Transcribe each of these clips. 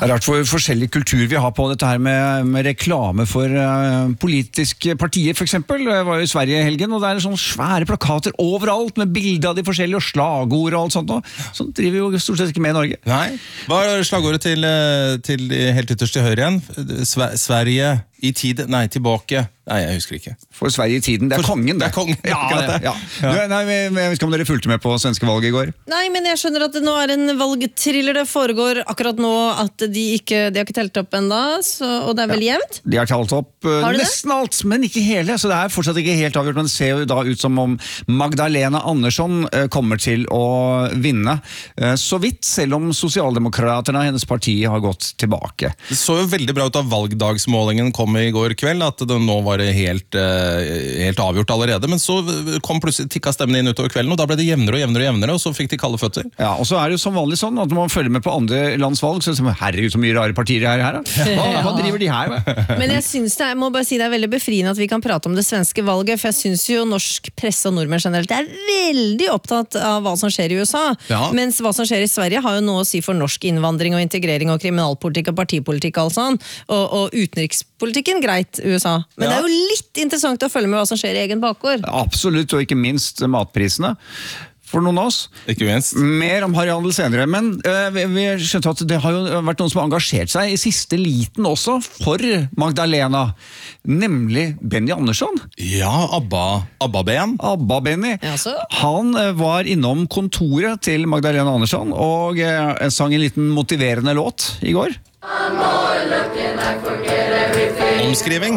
Det rart hvor forskjellig kultur vi har på dette her med reklame for politiske partier, for eksempel. Jeg var jo i Sverige i helgen, og det er sånne svære plakater overalt med bilder av de forskjellige og slagord og alt sånt. Sånt driver vi jo stort sett ikke med i Norge. Nei. Hva er slagordet til helt ytterst til høyre igjen? Sverige i tid, nei, tilbake. Nei, jeg husker ikke. For Sverige i tiden, det er kongen. Det er kongen, ja. Nei, jeg vet ikke om dere fulgte med på svenske valget i går? Nei, men jeg skjønner at det nå er en valgtriller. Det foregår akkurat nå at de har ikke telt opp enda, og det er veldig jevnt. De har telt opp nesten alt, men ikke hele, så det er fortsatt ikke helt avgjort, men det ser jo da ut som om Magdalena Andersson kommer til å vinne. Så vidt, selv om Socialdemokraterna, hennes parti, har gått tilbake. Det så jo veldig bra ut av valgdagsmålingen kom i går kveld, at det nå var det helt avgjort allerede, men så kom plutselig tikka stemmen inn utover kvelden, og da ble det jevnere, og så fikk de kalde føtter. Ja, og så er det jo som vanlig sånn, at når man følger med på andre lands valg, så er det herregud, så mye rare partier her. Hva driver de her med? Men jeg synes jeg må bare si det er veldig befriende at vi kan prate om det svenske valget, for jeg synes jo norsk presse og nordmenn generelt er veldig opptatt av hva som skjer i USA, mens hva som skjer i Sverige har jo noe å si for norsk innvandring og integrering og kriminalpolitikk og partipolitikk og sånn, og utenrikspolitikken greit USA. Men det er jo litt interessant å følge med hva som skjer i egen bakgård. Absolutt, og ikke minst matprisene. For noen av oss. Ikke minst. Mer om harryhandel senere, men vi skjønte at det har jo vært noen som har engasjert seg i siste liten også for Magdalena, nemlig Benny Andersson. Ja, Abba-Ben. Abba-Benny. Han var innom kontoret til Magdalena Andersson og sang en liten motiverende låt i går. Omskriving.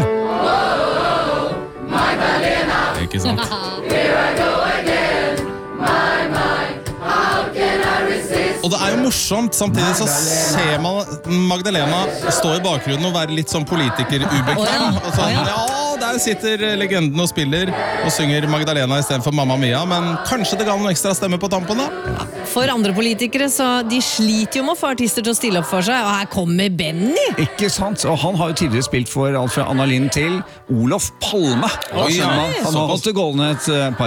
Ikke sant? Og det er jo morsomt, samtidig så ser man Magdalena stå i bakgrunnen og være litt sånn politikerubekvem. Og sånn, der sitter legenden og spiller og synger Magdalena i stedet for Mamma Mia, men kanskje det ga noen ekstra stemme på tampen da? For andre politikere, så de sliter jo med å få artister til å stille opp for seg, og her kommer Benny! Ikke sant, og han har jo tidligere spilt for alt fra Anna Lind til Olof Palme. Han har holdt det gående et par